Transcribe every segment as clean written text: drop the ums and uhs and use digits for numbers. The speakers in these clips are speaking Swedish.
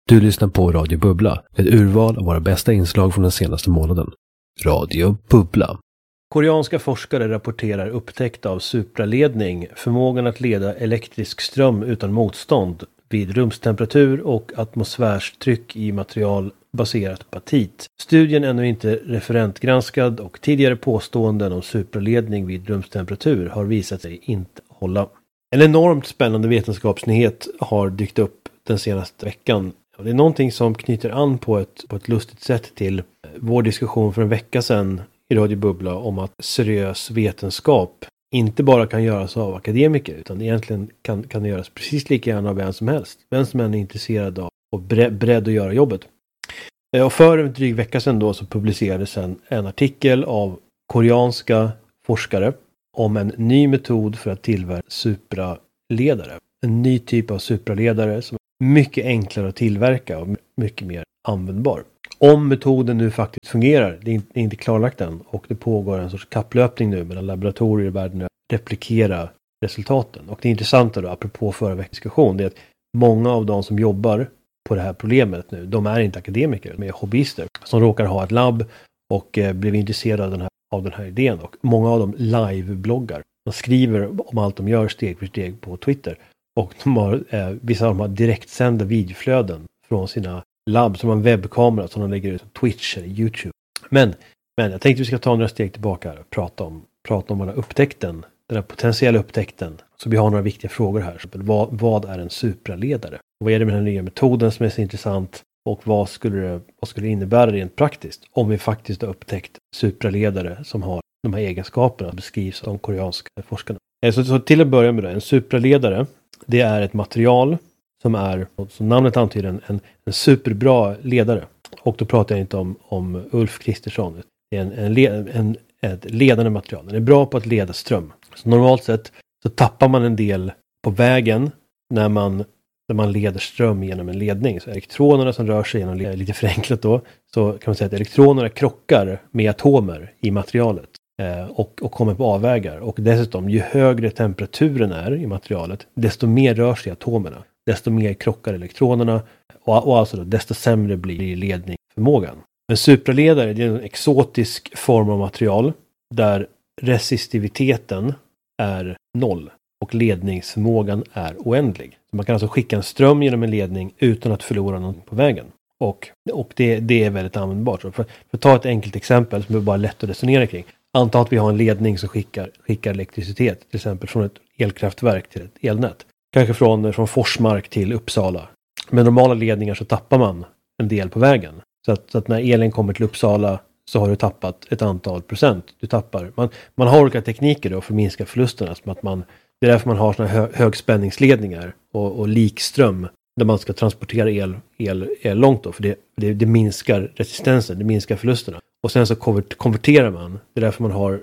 Du lyssnar på Radio Bubbla, ett urval av våra bästa inslag från den senaste månaden. Radio Bubbla. Koreanska forskare rapporterar upptäckt av supraledning, förmågan att leda elektrisk ström utan motstånd vid rumstemperatur och atmosfärstryck i material baserat på apatit. Studien är ännu inte referentgranskad och tidigare påståenden om supraledning vid rumstemperatur har visat sig inte hålla. En enormt spännande vetenskapsnyhet har dykt upp den senaste veckan. Det är någonting som knyter an på ett lustigt sätt till vår diskussion för en vecka sedan i Radio Bubbla om att seriös vetenskap inte bara kan göras av akademiker utan egentligen kan det göras precis lika gärna av vem som helst. Vem som än är intresserad av och beredd att göra jobbet. Och för en dryg vecka sedan då så publicerades en artikel av koreanska forskare om en ny metod för att tillverka supraledare. En ny typ av supraledare som är mycket enklare att tillverka och mycket mer användbar. Om metoden nu faktiskt fungerar, det är inte klarlagt än och det pågår en sorts kapplöpning nu mellan laboratorier i världen att replikera resultaten. Och det intressanta då, apropå förra veckans diskussion, det är att många av de som jobbar på det här problemet nu, de är inte akademiker, de är hobbyister som råkar ha ett labb och blev intresserade av den här idén. Och många av dem live-bloggar. De skriver om allt de gör steg för steg på Twitter. Och vissa av dem har direktsända videoflöden från sina labb som en webbkamera som de lägger ut på Twitch eller YouTube. Men jag tänkte vi ska ta några steg tillbaka och prata om den här upptäckten, den här potentiella upptäckten. Så vi har några viktiga frågor här. Vad är en supraledare? Och vad är det med den nya metoden som är så intressant? Och vad skulle det innebära rent praktiskt om vi faktiskt har upptäckt supraledare som har de här egenskaperna beskrivs av de koreanska forskarna. Så till att börja med det, en supraledare, det är ett material som är, som namnet antyder, en superbra ledare. Och då pratar jag inte om Ulf Kristersson. Det är ett ledande material. Den är bra på att leda ström. Så normalt sett så tappar man en del på vägen när man leder ström genom en ledning. Så elektronerna som rör sig genom, lite förenklat då, så kan man säga att elektronerna krockar med atomer i materialet och kommer på avvägar. Och dessutom, ju högre temperaturen är i materialet, desto mer rör sig atomerna. Desto mer krockar elektronerna och alltså då, desto sämre blir ledningsförmågan. En supraledare, det är en exotisk form av material där resistiviteten är 0 och ledningsförmågan är oändlig. Så man kan alltså skicka en ström genom en ledning utan att förlora någonting på vägen. Och det är väldigt användbart. Så för att ta ett enkelt exempel som är bara lätt att resonera kring. Anta att vi har en ledning som skickar elektricitet, till exempel från ett elkraftverk till ett elnät. Kanske från Forsmark till Uppsala. Med normala ledningar så tappar man en del på vägen. Så att när elen kommer till Uppsala så har du tappat ett antal procent. Du tappar. Man har olika tekniker då för att minska förlusterna. Som att det är därför man har såna högspänningsledningar och likström där man ska transportera el långt då. För det minskar resistensen, det minskar förlusterna. Och sen så konverterar man. Det är därför man har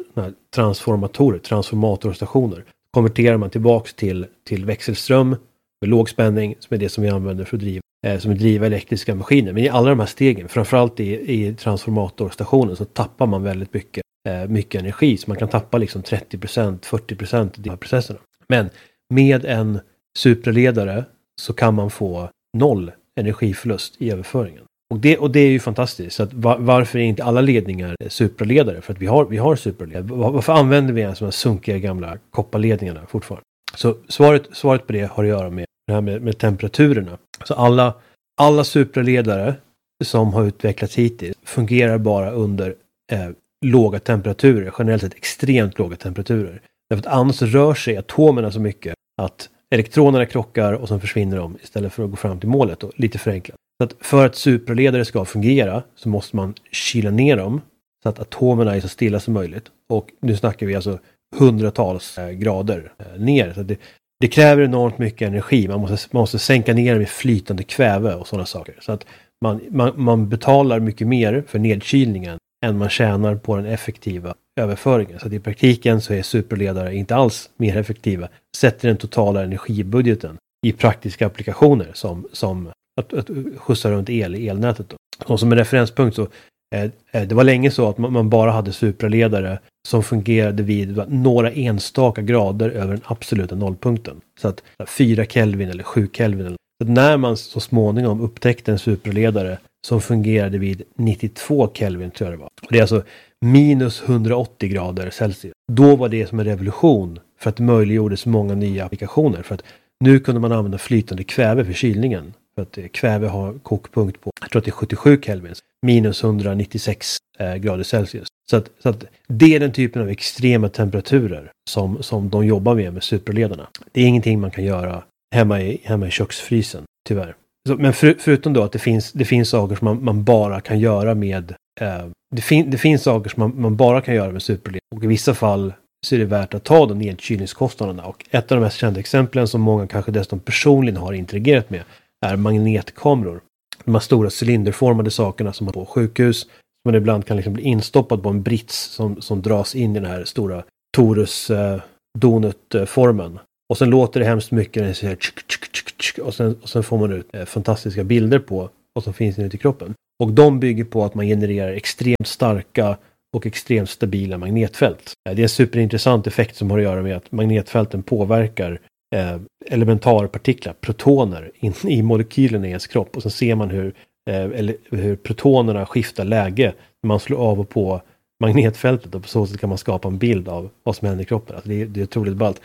transformatorstationer. Konverterar man tillbaks till växelström med låg spänning som är det som vi använder för att driva elektriska maskiner. Men i alla de här stegen, framförallt i transformatorstationen, så tappar man väldigt mycket energi. Så man kan tappa liksom 30%, 40% i de här processerna. Men med en supraledare så kan man få 0 energiförlust i överföringen. Och det är ju fantastiskt. Så att varför är inte alla ledningar supraledare? För att vi har supraledare. Varför använder vi ens de här sunkiga gamla kopparledningarna fortfarande? Så svaret på det har att göra med det här med temperaturerna. Så alla supraledare som har utvecklats hittills fungerar bara under låga temperaturer. Generellt sett extremt låga temperaturer. Därför att annars rör sig atomerna så mycket att elektronerna krockar och så försvinner de istället för att gå fram till målet. Och lite förenklat. Så att för att supraledare ska fungera så måste man kyla ner dem så att atomerna är så stilla som möjligt. Och nu snackar vi alltså hundratals grader ner. Så det kräver enormt mycket energi. Man måste sänka ner med flytande kväve och sådana saker. Så att man betalar mycket mer för nedkylningen än man tjänar på den effektiva överföringen. Så att i praktiken så är supraledare inte alls mer effektiva. Sätter den totala energibudgeten i praktiska applikationer som att skjutsa runt el i elnätet. Då. Och som en referenspunkt så det var länge så att man bara hade supraledare som fungerade vid några enstaka grader över den absoluta nollpunkten. Så att 4 Kelvin eller 7 Kelvin Så när man så småningom upptäckte en superledare som fungerade vid 92 Kelvin, tror jag det var. Och det är alltså minus 180 grader Celsius. Då var det som en revolution för att det möjliggjorde så många nya applikationer. För att nu kunde man använda flytande kväve för kylningen. För att kväve har kokpunkt på, jag tror att det är 77 Kelvin, minus 196 grader Celsius. Så att det är den typen av extrema temperaturer som de jobbar med superledarna. Det är ingenting man kan göra hemma i köksfrysen, tyvärr. Men förutom då att det finns saker som man bara kan göra med det finns saker som man bara kan göra med superledare. Och i vissa fall så är det värt att ta de nedkylningskostnaderna. Och ett av de mest kända exemplen som många kanske dessutom personligen har interagerat med är magnetkameror. De här stora cylinderformade sakerna som man på sjukhus. Man ibland kan liksom bli instoppad på en brits som dras in i den här stora torus donutformen. Och sen låter det hemskt mycket när det säger och sen får man ut fantastiska bilder på vad som finns inuti kroppen. Och de bygger på att man genererar extremt starka och extremt stabila magnetfält. Det är en superintressant effekt som har att göra med att magnetfälten påverkar elementarpartiklar, protoner, i molekylerna i ens kropp. Och så ser man hur protonerna skiftar läge när man slår av och på magnetfältet. Och på så sätt kan man skapa en bild av vad som händer i kroppen. Alltså det är otroligt ballt.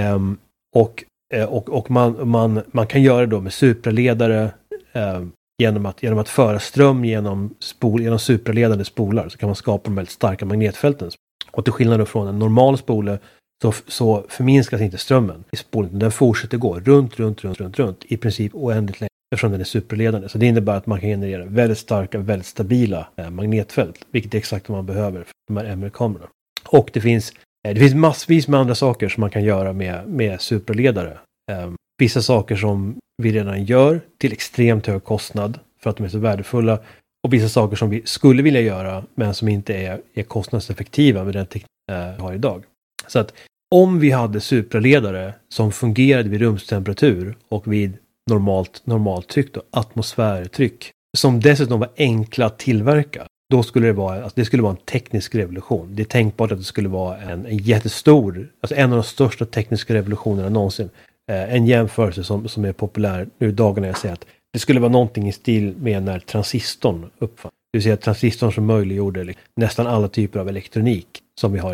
Och man kan göra det då med supraledare genom att föra ström genom supraledande spolar, så kan man skapa de väldigt starka magnetfälten. Och till skillnad från en normal spole så förminskas inte strömmen i spolen. Den fortsätter gå runt i princip oändligt länge eftersom den är superledande. Så det innebär att man kan generera väldigt starka, väldigt stabila magnetfält, vilket är exakt vad man behöver för de här MR-kamerorna. Och det finns massvis med andra saker som man kan göra med superledare. Vissa saker som vi redan gör till extremt hög kostnad för att de är så värdefulla. Och vissa saker som vi skulle vilja göra men som inte är kostnadseffektiva med den teknik vi har idag. Så att om vi hade supraledare som fungerade vid rumstemperatur och vid normalt tryck då, atmosfärtryck, som dessutom var enkla att tillverka, då skulle det skulle vara en teknisk revolution. Det är tänkbart att det skulle vara en jättestor, alltså en av de största tekniska revolutionerna någonsin. En jämförelse som är populär nu i dagarna, jag säger att det skulle vara någonting i stil med när transistorn uppfanns. Det vill säga transistorn som möjliggjorde nästan alla typer av elektronik som vi har.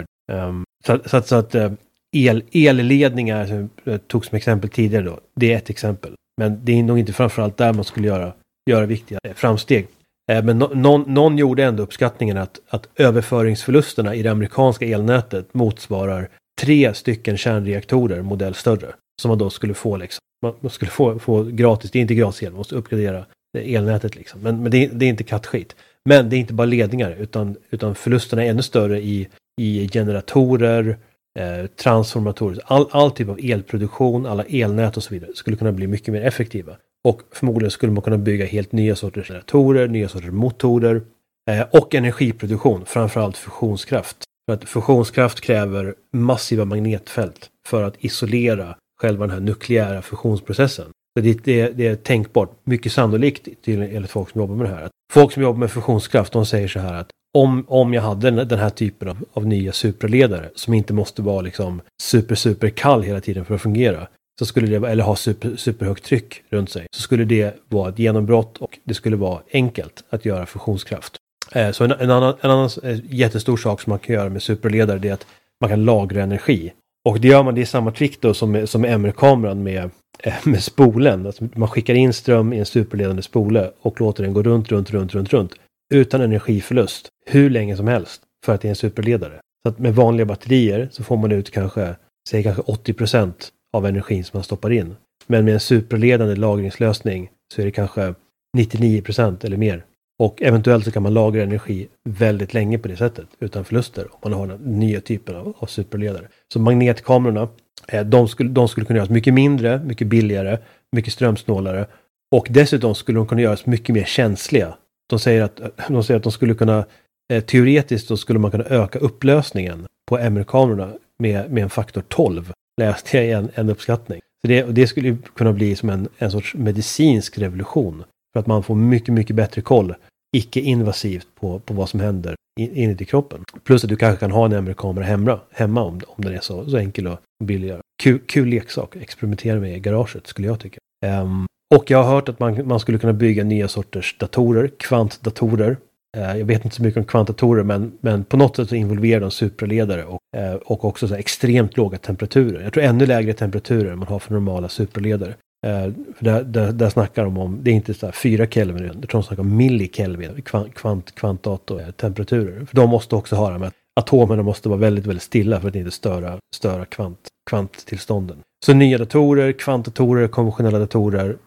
Så att elledningar som tog som exempel tidigare då, det är ett exempel. Men det är nog inte framförallt där man skulle göra viktiga framsteg. Men någon gjorde ändå uppskattningen att överföringsförlusterna i det amerikanska elnätet motsvarar 3 stycken kärnreaktorer modell större. Som man då skulle få liksom. Man skulle få gratis, det är inte gratis el, man måste uppgradera elnätet liksom. Men det är inte kattskit. Men det är inte bara ledningar utan förlusterna är ännu större i generatorer, transformatorer. All typ av elproduktion, alla elnät och så vidare skulle kunna bli mycket mer effektiva. Och förmodligen skulle man kunna bygga helt nya sorters generatorer, nya sorters motorer och energiproduktion, framförallt fusionskraft. För att fusionskraft kräver massiva magnetfält för att isolera själva den här nukleära fusionsprocessen. Så det är tänkbart, mycket sannolikt enligt folk som jobbar med det här. Att folk som jobbar med fusionskraft, de säger så här att om jag hade den här typen av nya supraledare som inte måste vara liksom super kall hela tiden för att fungera, så skulle det, eller ha superhögt tryck runt sig, så skulle det vara ett genombrott och det skulle vara enkelt att göra fusionskraft. Så en annan jättestor sak som man kan göra med supraledare, det är att man kan lagra energi. Och det gör man, det är samma trick då som med MR-kameran med spolen. Alltså man skickar in ström i en superledande spole och låter den gå runt utan energiförlust hur länge som helst för att det är en superledare. Så att med vanliga batterier så får man ut kanske 80% av energin som man stoppar in. Men med en superledande lagringslösning så är det kanske 99% eller mer. Och eventuellt så kan man lagra energi väldigt länge på det sättet utan förluster om man har den nya typen av superledare. Så magnetkamerorna, de skulle kunna göras mycket mindre, mycket billigare, mycket strömsnålare och dessutom skulle de kunna göras mycket mer känsliga. De säger att de skulle kunna, teoretiskt då skulle man kunna öka upplösningen på MR-kamerorna med en faktor 12, läste jag i en uppskattning. Så det skulle kunna bli som en sorts medicinsk revolution. För att man får mycket, mycket bättre koll, icke-invasivt på vad som händer inuti kroppen. Plus att du kanske kan ha en MR-kamera hemma om den är så enkel och billig. Kul leksak, experimentera med i garaget skulle jag tycka. Och jag har hört att man skulle kunna bygga nya sorters datorer, kvantdatorer. Jag vet inte så mycket om kvantdatorer, men på något sätt så involverar de supraledare och också så här extremt låga temperaturer. Jag tror ännu lägre temperaturer än man har för normala supraledare. För där snackar de om, det är inte så här 4 Kelvin, jag tror de snackar om millikelvin, kvantdatortemperaturer. För de måste också ha det med att atomerna måste vara väldigt, väldigt stilla för att inte störa kvanttillstånden. Så nya datorer, kvantdatorer, konventionella datorer.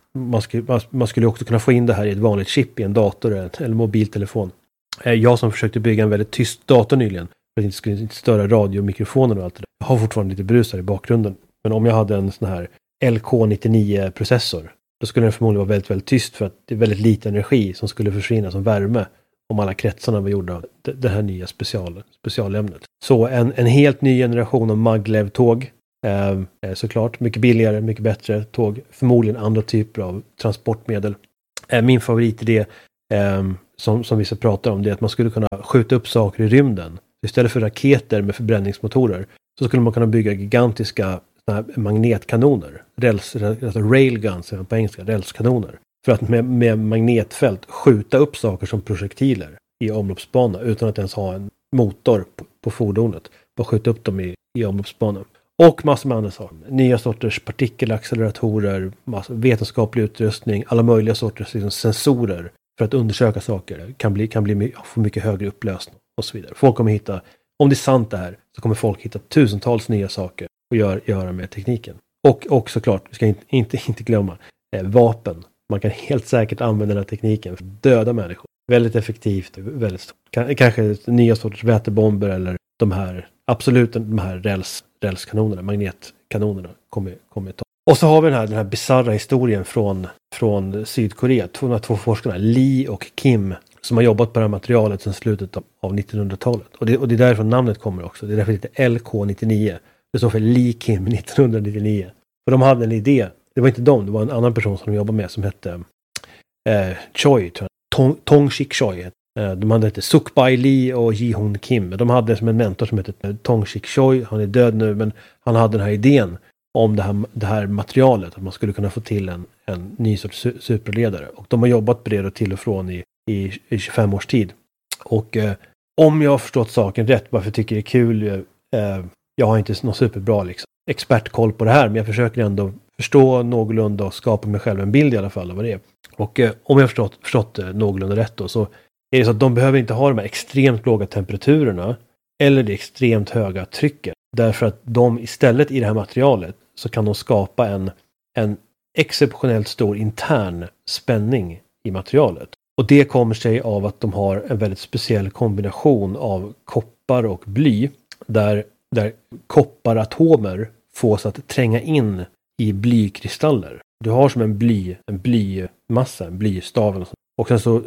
Man skulle också kunna få in det här i ett vanligt chip i en dator eller mobiltelefon. Jag som försökte bygga en väldigt tyst dator nyligen för att inte skulle störa radiomikrofoner och allt det där. Jag har fortfarande lite brus här i bakgrunden. Men om jag hade en sån här LK99-processor, då skulle den förmodligen vara väldigt, väldigt tyst för att det är väldigt lite energi som skulle försvinna som värme om alla kretsarna var gjorda av det här nya specialämnet. Så en helt ny generation av maglev-tåg, såklart. Mycket billigare, mycket bättre tåg. Förmodligen andra typer av transportmedel. Min favoritidé som vi ska prata om, det är att man skulle kunna skjuta upp saker i rymden. Istället för raketer med förbränningsmotorer så skulle man kunna bygga gigantiska magnetkanoner. Railguns på engelska, rälskanoner. För att med magnetfält skjuta upp saker som projektiler i omloppsbana utan att ens ha en motor på fordonet. Bara skjuta upp dem i omloppsbana. Och massor med andra saker. Nya sorters partikelacceleratorer, vetenskaplig utrustning, alla möjliga sorters liksom, sensorer för att undersöka saker. Få mycket högre upplösning och så vidare. Folk kommer hitta, om det är sant det här, så kommer folk hitta tusentals nya saker och göra med tekniken. Och såklart, vi ska inte glömma vapen. Man kan helt säkert använda den här tekniken för att döda människor. Väldigt effektivt, väldigt stort. Kanske nya sorters vätebomber eller de här rälskanonerna, magnetkanonerna kommer ta. Och så har vi den här bizarra historien från Sydkorea. Två forskarna, Lee och Kim, som har jobbat på det här materialet sedan slutet av 1900-talet. Och det är därifrån namnet kommer också. Det är därför det heter LK99. Det står för Lee Kim 1999. För de hade en idé. Det var inte de, det var en annan person som de jobbade med som hette Choi, tror jag. Tong-Shik Choi. De hette Sukbai Lee och Ji-Hoon Kim. De hade som en mentor som hette Tong-Shik Choi. Han är död nu, men han hade den här idén om det här materialet. Att man skulle kunna få till en ny sorts superledare. Och de har jobbat på det då till och från i 25 års tid. Och om jag har förstått saken rätt, varför jag tycker det är kul, jag har inte någon superbra expertkoll på det här, men jag försöker ändå förstå någorlunda och skapa mig själv en bild i alla fall av vad det är. Och om jag har förstått någorlunda rätt då, så är det så att de behöver inte ha de här extremt låga temperaturerna eller det extremt höga trycket. Därför att de istället i det här materialet så kan de skapa en exceptionellt stor intern spänning i materialet. Och det kommer sig av att de har en väldigt speciell kombination av koppar och bly där kopparatomer fås att tränga in i blykristaller. Du har som en blymassa, en blystav och sen så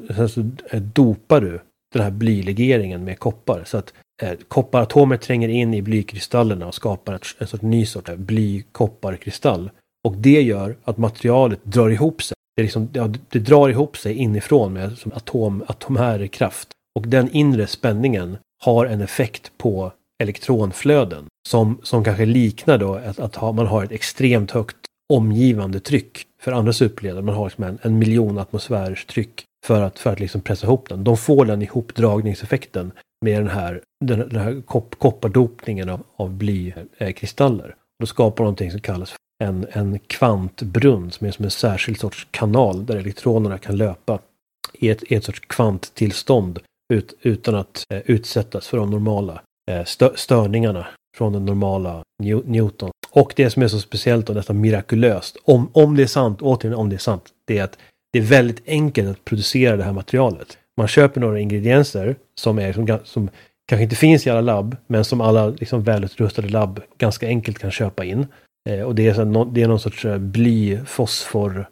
dopar du den här blylegeringen med koppar så att kopparatomer tränger in i blykristallerna och skapar en sorts ny sort av blykopparkristall. Och det gör att materialet drar ihop sig. Det drar ihop sig inifrån med som atomär kraft. Och den inre spänningen har en effekt på elektronflöden som kanske liknar då man har ett extremt högt omgivande tryck för andra superledare. Man har liksom en miljon atmosfärers tryck för att liksom pressa ihop den. De får den ihopdragningseffekten med den här koppardopningen av blykristaller. Då skapar någonting som kallas en kvantbrunn som är som en särskild sorts kanal där elektronerna kan löpa i ett sorts kvanttillstånd utan att utsättas för de normala störningarna från den normala Newton. Och det som är så speciellt och nästan mirakulöst, om det är sant, återigen om det är sant, det är att det är väldigt enkelt att producera det här materialet. Man köper några ingredienser som kanske inte finns i alla labb, men som alla liksom välutrustade labb ganska enkelt kan köpa in. Och det är någon sorts bly-fosfor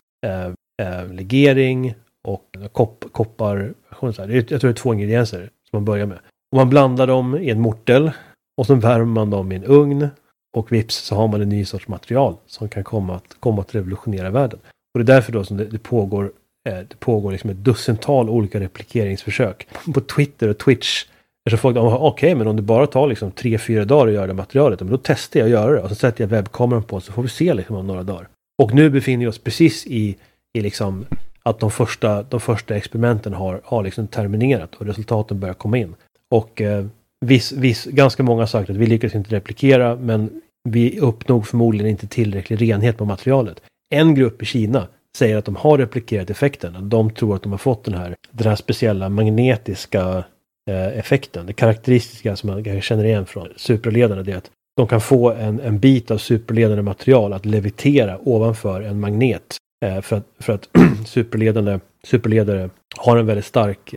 legering och koppar. Jag tror det är 2 ingredienser som man börjar med. Och man blandar dem i en mortel och så värmer man dem i en ugn och vips så har man en ny sorts material som kan komma att revolutionera världen. Och det är därför då som det pågår liksom ett dussintal olika replikeringsförsök på Twitter och Twitch. Så folk okej, men om det bara tar liksom 3-4 dagar att göra det materialet, men då testar jag att göra det och så sätter jag webbkameran på så får vi se liksom om några dagar. Och nu befinner vi oss precis i liksom att de första experimenten har liksom terminerat och resultaten börjar komma in. Och ganska många har sagt att vi lyckas inte replikera, men vi uppnår förmodligen inte tillräcklig renhet på materialet. En grupp i Kina säger att de har replikerat effekten. Att de tror att de har fått den här speciella magnetiska effekten. Det karaktäristiska som man känner igen från supraledarna, det är att de kan få en bit av superledande material att levitera ovanför en magnet. För att superledare har en väldigt stark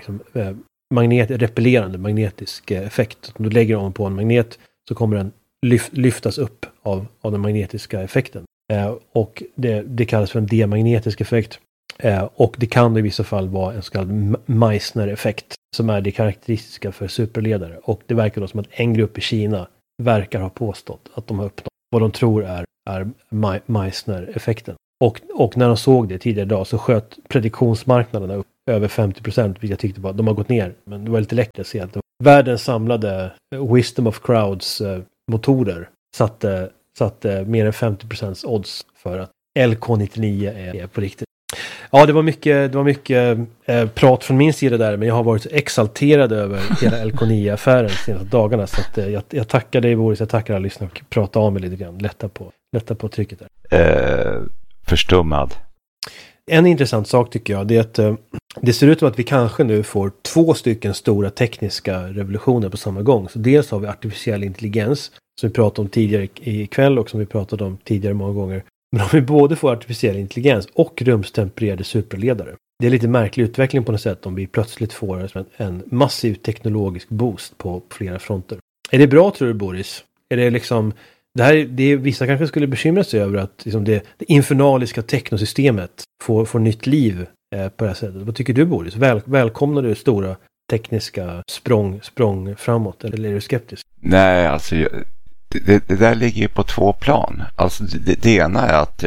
repellerande magnetisk effekt. Om du lägger dem på en magnet så kommer den lyftas upp av den magnetiska effekten. Och det kallas för en diamagnetisk effekt. Och det kan i vissa fall vara en så kallad Meissner-effekt som är det karaktäristiska för superledare. Och det verkar då som att en grupp i Kina verkar ha påstått att de har uppnått vad de tror är Meissner-effekten. Och när de såg det tidigare idag så sköt prediktionsmarknaderna upp över 50%, vilket jag tyckte att de har gått ner. Men det var lite läckert att se att världens samlade Wisdom of Crowds motorer satte mer än 50% odds för att LK99 är på riktigt. Ja, det var mycket prat från min sida där, men jag har varit så exalterad över hela LK9-affären de senaste dagarna, så att jag tackar dig, Boris, jag tackar alla lyssnare och prata av mig lite grann, lätta på trycket där. Förstummad. En intressant sak tycker jag, det är att det ser ut som att vi kanske nu får 2 stycken stora tekniska revolutioner på samma gång. Så dels har vi artificiell intelligens, som vi pratade om tidigare ikväll och som vi pratade om tidigare många gånger. Men om vi både får artificiell intelligens och rumstempererade superledare. Det är lite märklig utveckling på något sätt om vi plötsligt får en massiv teknologisk boost på flera fronter. Är det bra, tror du, Boris? Är det liksom... vissa kanske skulle bekymra sig över att liksom det infernaliska teknosystemet får nytt liv på det här sättet. Vad tycker du, Boris? Välkomnar du stora tekniska språng framåt, eller är du skeptisk? Nej, alltså det där ligger ju på 2 plan. Alltså det ena är att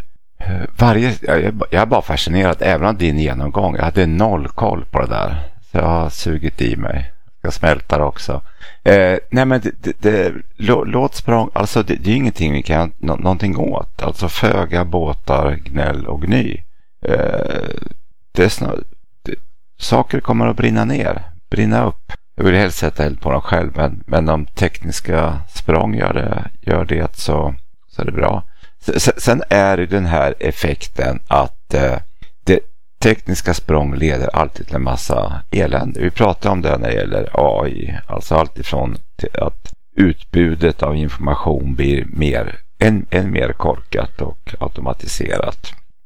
jag är bara fascinerad även av din genomgång. Jag hade 0 koll på det där. Så jag har sugit i mig. Jag smälter också. Nej, men låtsprång, alltså det är ingenting vi kan någonting åt. Alltså föga, båtar, gnäll och gny. Saker kommer att brinna upp. Jag vill helst sätta eld på dem själv, men om tekniska språng gör det så är det bra. Sen är det den här effekten att det tekniska språng leder alltid till en massa elände. Vi pratar om det när det gäller AI. Alltså allt ifrån till att utbudet av information blir än mer korkat och automatiserat.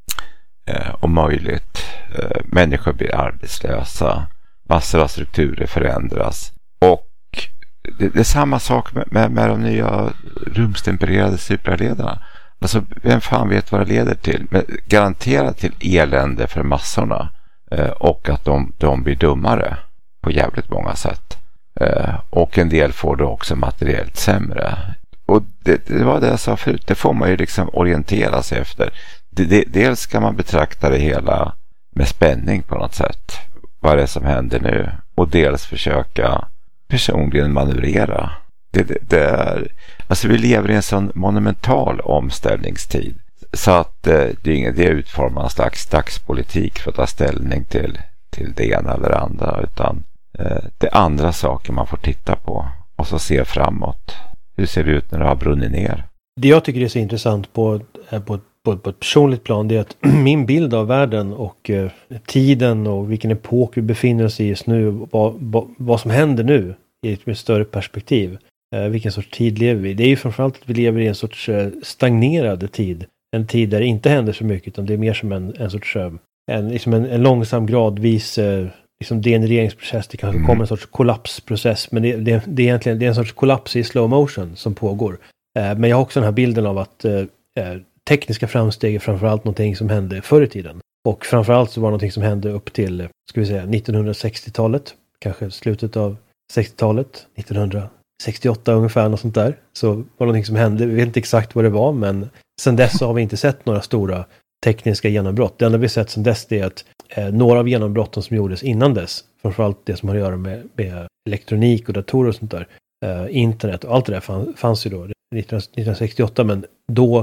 Och möjligt. Människor blir arbetslösa. Massor av strukturer förändras. Och det är samma sak med de nya rumstempererade superledarna. Alltså, vem fan vet vad det leder till? Men garanterat till elände för massorna. Och att de blir dummare på jävligt många sätt. Och en del får då också materiellt sämre. Och det var det jag sa förut. Det får man ju liksom orientera sig efter. Dels ska man betrakta det hela med spänning på något sätt. Vad är det som händer nu? Och dels försöka personligen manövrera. Alltså vi lever i en sån monumental omställningstid. Så att det är ingen idé att utforma en slags dagspolitik för att ta ställning till det ena eller andra. Utan det är andra saker man får titta på. Och så se framåt. Hur ser det ut när det har brunnit ner? Det jag tycker är så intressant på ett personligt plan, det är att min bild av världen och tiden och vilken epok vi befinner oss i just nu, vad som händer nu i ett större perspektiv. Vilken sorts tid lever vi? Det är ju framförallt att vi lever i en sorts stagnerad tid. En tid där det inte händer så mycket, utan det är mer som en sorts en långsam gradvis degenereringsprocess. Det kanske kommer en sorts kollapsprocess, men det är egentligen en sorts kollaps i slow motion som pågår. Men jag har också den här bilden av att tekniska framsteg är framförallt någonting som hände förr i tiden. Och framförallt så var det någonting som hände upp till, 1960-talet. Kanske slutet av 60-talet. 1968 ungefär, något sånt där. Så var det någonting som hände. Vi vet inte exakt vad det var, men sen dess så har vi inte sett några stora tekniska genombrott. Det enda vi sett sen dess är att några av genombrotten som gjordes innan dess, framförallt det som har att göra med elektronik och datorer och sånt där, internet och allt det där fanns ju då 1968, men då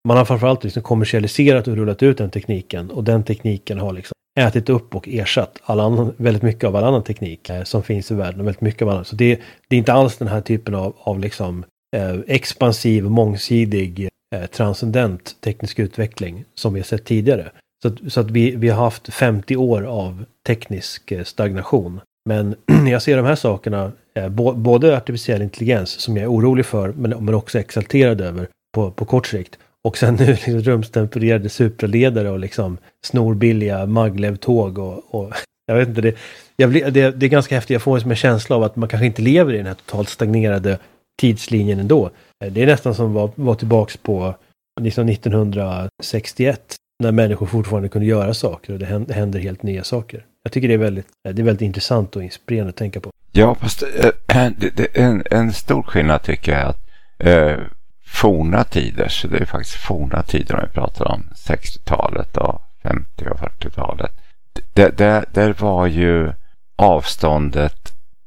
man har framförallt liksom kommersialiserat och rullat ut den tekniken, och den tekniken har liksom ätit upp och ersatt väldigt mycket av all annan teknik som finns i världen, och väldigt mycket av annat. Så det är inte alls den här typen av liksom expansiv, mångsidig, transcendent teknisk utveckling som vi har sett tidigare. Så att vi har haft 50 år av teknisk stagnation. Men jag ser de här sakerna, både artificiell intelligens som jag är orolig för, men också exalterad över på kort sikt. Och sen nu liksom rumstempererade supraledare och liksom snorbilliga maglev-tåg och jag vet inte, det är ganska häftigt. Jag får som en känsla av att man kanske inte lever i den här totalt stagnerade tidslinjen ändå. Det är nästan som var tillbaks på liksom 1961 när människor fortfarande kunde göra saker och det händer helt nya saker. Jag tycker det är väldigt intressant och inspirerande att tänka på. Ja, fast en stor skillnad tycker jag att forna tider, så det är faktiskt forna tider om vi pratar om 60-talet och 50- och 40-talet. Där var ju avståndet